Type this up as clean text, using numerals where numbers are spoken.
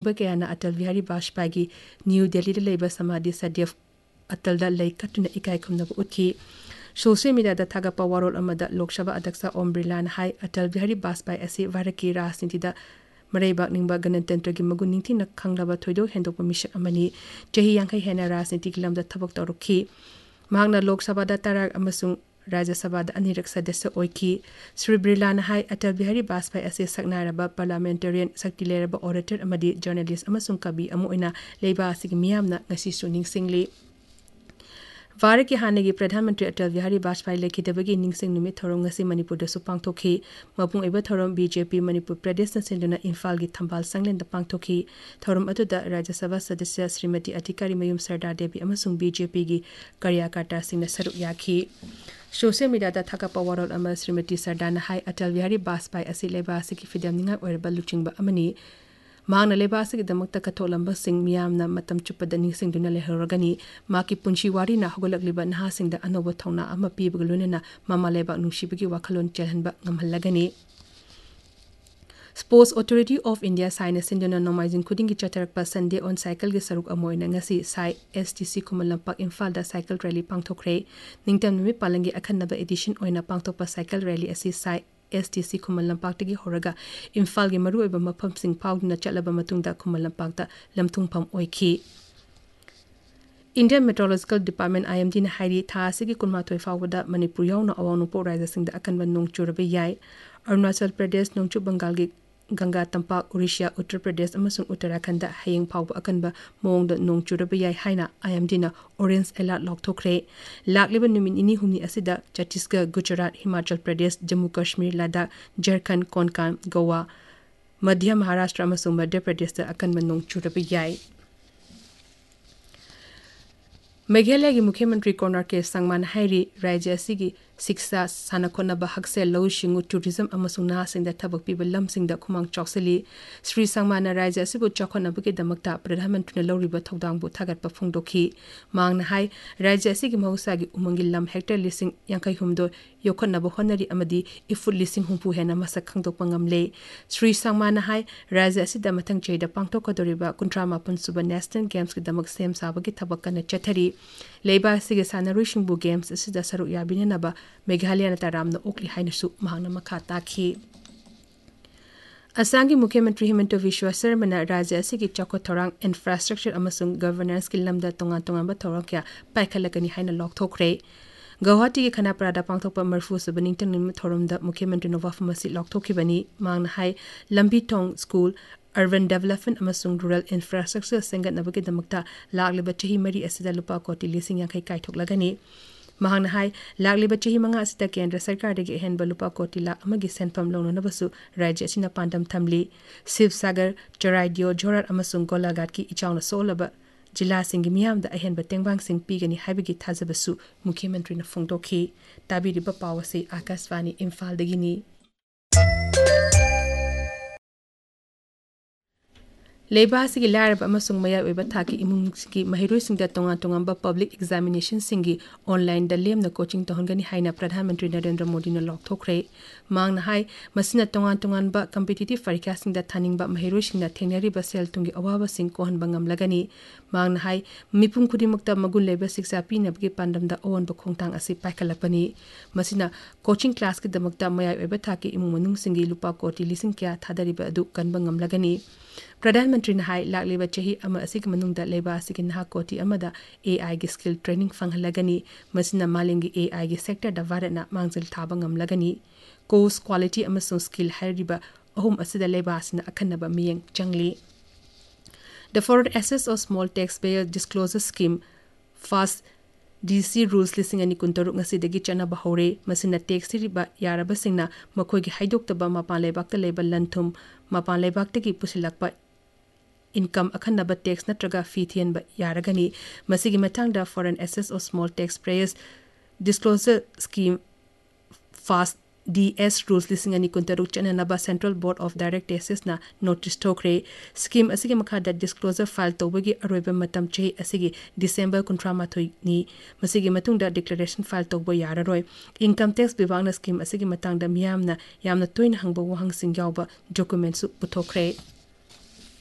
ꯂꯨꯆꯤꯡꯕ ꯀꯌꯥꯅ ꯑꯇꯜ ꯕꯤꯍꯥꯔꯤ ꯕꯥꯖꯄꯥꯏꯒꯤ ꯅ꯭ꯌꯨ ꯗꯦꯜꯂꯤꯗ ꯂꯩꯕ ꯁꯃꯥꯙꯤ ꯁꯗꯦꯚ ꯑꯇꯜꯗ ꯂꯩ ꯀꯠꯇꯨꯅ ꯏꯀꯥꯏ ꯈꯨꯝꯅꯕ ꯎꯠꯈꯤ ꯁꯣꯁꯤꯌꯦꯜ ꯃꯤडियाꯗ ꯊꯥꯒꯠꯄ ꯋꯥꯔꯣꯜ ꯑꯃꯗ ꯂꯣꯛ ꯁꯚꯥ ꯑध्यꯛꯁ ꯑꯣꯝ ꯕꯤꯔꯂꯥꯅ ꯍꯥꯏ ꯑꯇꯜ ꯕꯤꯍꯥꯔꯤ ꯕꯥꯖꯄꯥꯏ ꯑꯁꯤ ꯚꯥꯔꯠꯀꯤ ꯔꯥꯖꯅꯤꯇꯤꯗ ꯃꯔꯩꯕꯥꯛ ꯅꯤꯡꯕ ꯒꯅꯇꯟꯇ꯭ꯔꯒꯤ ꯃꯒꯨꯟ ꯅꯤꯡꯊꯤꯅ ꯈꯪꯂꯕ ꯊꯣꯏꯗꯣꯛ ꯍꯦꯟꯗꯣꯛꯄ ꯃꯤꯁꯛ ꯑꯃꯅꯤ ꯆꯍꯤ 50 ꯍꯦꯟꯅ ꯔꯥꯖꯅꯤꯇꯤꯒꯤ ꯂꯝꯗ ꯊꯕꯛ ꯇꯧꯔꯛꯈꯤ ꯃꯍꯥꯛꯅ ꯂꯣꯛ ꯁꯚꯥꯗ 10 ꯑꯃꯁꯨꯡ राज्य सभा अनिरक सदस्य ओइकी श्री बिरलाना हाई अटल बिहारी वाजपेयी असे सकनारबा पार्लियामेंटेरियन शक्ति लेरबा ऑडिटर अमदी जर्नलिस्ट अमसुंग कवि अमुइना लेबा असिग मियामना ngasi su ningsingli भारत के हानेगी प्रधानमंत्री अटल बिहारी वाजपेयी लेखिदबगी निंगसिंग नुमित थोरम ngasi मणिपुर दसु पांगथोखी मपुंग एबा थोरम बीजेपी मणिपुर प्रदेश नसिंदुना इम्फाल की थंबाल संगलेन द पांगथोखी थोरम अदुदा राज्य सभा सदस्य श्रीमती अधिकारी मयुम सरदार देवी अमसुंग बीजेपी की कार्यकर्ता सिंह सरुक याखी सोशल मीडिया थकाप वरल अमा श्रीमती सरदार हाई अटल बिहारी वाजपेयी असी लेबासी की फिदमनिंगा ओरबा लुचिंगबा अमनी मांगना लेबासी की दमक कथोलंबा सिंह मियामना मतम चुपद निंगसिंगदुना लेहरगनी माकी पुंची वारी ना हगलकलिबा नहासिंगदा अनोबा थौना अमा पीबग लोनेना मामा लेबा नुसिबगी वाखलोन चेलहनबा ngамहल्लगनी sports authority of India sign सिंदुना नोमाइजिंग खुदिंग की चतरकपा संडे ऑन साइकिल के सरुक अमोइना ngasi साइ एसटीसी खुमलंपाक इम्फाल दा cycle rally पांगथोखरे निंगतम नुमि पालंगी अखन्नबा addition ओइना पांगथोकपा cycle rally असि साइ एसटीसी खुमलंपाक तगी होरगा इम्फाल के मरुएबा मफम सिंग फाउदुना चलबा मतुंगदा खुमलंपाक दा लमथुंगफम ओइखी इंडियन मेट्रोलॉजिकल डिपार्टमेंट आईएमडी ने हाइरी था से की कुनमाथोय फावदा मणिपुर यावना अवानुपो राज्यसिंग दा अकनबा नोंग चुरबे याय अरुणाचल प्रदेश नोंगचु बंगाल की गंगा तंपाक उड़ीसा उत्तर प्रदेश अमसुंग उत्तराखंड हयेंग फावब अकनबा मोंग नोंग चुरबे याय हाइना आईएमडी ना ऑरेंज अलर्ट लॉकथोखरे लाकलिबा नुमिन इनी हुमनी असिदा छत्तीसगढ़ गुजरात हिमाचल प्रदेश जम्मू कश्मीर लद्दाख झारखंड कोंकण गोवा मध्य महाराष्ट्र अमसुंग मध्य प्रदेश अकनबा नोंग चुरबे याय मेघालय की मुख्यमंत्री कोनर के संगमान हाइरी राज्य की शिक्षा सानखोनब हकसेल लौशिंगु टूरिज्म अमसुंग नासिंग थबक पीब लमसिंग खुमांग चौसली श्री संगमान राज्य असिबु चौखनबगी दमकता प्रधानमंत्री लौरिबा थौदांगबु थागतपा फोंदोखी मांगना हाई राज्य असिगी महौसागी उमंगी लम हेक्टर लिसिंग 52 योखनब होनरी अमदी इफुट लिसिंग हुंपु हेना मसक खंगदोकपा ngamle श्री संगमान हाई राज्य असिदा मथंग चेदा पांगथोकदोरिबा 39 सुबा नेशनल गेम्स की दमक सेम साबगी थबक कन चथरी लेबा असिगे सानरुइसिंगबु गेम्स असिदा सरुक याबिनेनबा मेघालय तारामना ओकली हाइनसु महाना मखा ताखी असम की मुख्यमंत्री हिमंत बिश्वा शर्मा राज्य असिगी चौखट थौरांग इंफ्रास्ट्रक्चर अमसुंग गवर्नेंस की लमदा तोंगान तोंगानबा थौरांग क्या पाइखलकनी हाइना लॉकथोखरे गुवाहाटी की खनापरादा पांगथोकपा मरफू सुबा निंगतंग निम थौरमदा मुख्यमंत्री नवाफम असि लॉकथोखिबनी मांगना हाई लंबी थोंग school urban development अमसुंग rural infrastructure सेंगतनबगी दमकता लागलिबा चही मरी असिदा लुपा कोटी लिसिंग यांखै काइथोकलगनी महांगना हाई लागलिबा चही मंगा असिदा केंद्र सरकार दगी हेनबा लुपा कोटी लाख अमगी सेनफम लौननबसु राज्य असिना पांडम थमली शिवसागर चराइदियो जोरर अमसुंग गोलाघाट की इचाउना सोलबा जिला सिंगी मियामदा अहेनबा तेंगबांग सिंग पीगनी हाइबगी थाजबसु मुख्यमंत्री न फोंदोखी ताबिरिबा पावसे आकाशवाणी इम्फाल दगिनी लेबासी की लारब अमसुंग मया ओइबा थाकी इमुंग की महिरोइसिंग दा तोंगा तोंगांबा public examination सिंगी online the Lemna coaching तोहनगनी हाइना प्रधानमंत्री नरेंद्र मोदी न लॉकथोखरे मांगना हाई मसिना तोंगा तोंगांबा कॉम्पिटिटिव परीक्षा सिंग दा थानिंगबा महिरोइसिंग दा थेंगनरिबा सेल तुंगी अवाबा सिंग कोहनबा ngamlagani मांगना हाई मिपुम खुदिमुक्ता मगुन लेबा शिक्षा पीनबगी पांडमदा ओनबा खोंतांग असि पाइखलपनी मसिना कोचिंग क्लास की दमकता मया ओइबा थाकी इमुंग मनुंग सिंगी लुपा कोटी लिसिंग क्या थादरिबा अदु कनबा ngamlagani प्रधानमंत्री ने हाई लागलिबा चही अमा असिग मनुंगदा लेबा असिग नहा कोटी अमदा एआई की स्किल ट्रेनिंग फंगलगनी मसिना मालिंगी एआई की सेक्टर दा भारतना मांगजल थाबा ngamlagani कोर्स क्वालिटी अमसुंग स्किल हाइरिबा अहुम असिदा लेबा असिना अखन्नबा मियंग चंगली The Foreign Assets of Small Taxpayer Disclosure Scheme Fast DC rules listing ani kuntaruk ngasi dagi chana bahore masina tax riba yaraba singna makhoi gi haidokta mapan lebak ta leba lanthum mapan lebak ta gi pusilakpa income akhanaba tax natraga fee thian ba yaragani masigi matangda Foreign Assets of Small Taxpayers Disclosure Scheme Fast DS rules listing ani kuntaruk chananaba Central Board of Direct Taxes na notice thokre scheme asigi makhada disclosure file tobagi aroiba matam chehi asigi December 13 ni masigi matungda declaration file togbo yararoi income tax bivangna scheme asigi matangda miyamna yamna toina hangba wahang sing yawba documents puthokre